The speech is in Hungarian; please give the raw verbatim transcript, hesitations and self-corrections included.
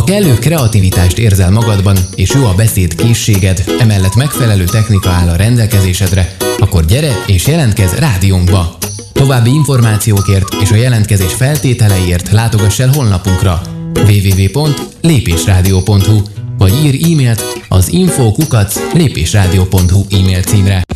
Ha kellő kreativitást érzel magadban, és jó a beszéd készséged, emellett megfelelő technika áll a rendelkezésedre, akkor gyere és jelentkezz rádiónkba! További információkért és a jelentkezés feltételeiért látogass el honlapunkra double-u double-u double-u pont lépésrádió pont hu vagy ír e-mailt az info kukac lépésrádió pont hu e-mail címre.